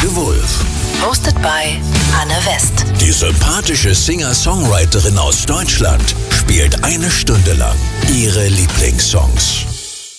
The Wolf. Hosted by Anne West. Die sympathische Singer-Songwriterin aus Deutschland spielt 1 Stunde lang ihre Lieblingssongs.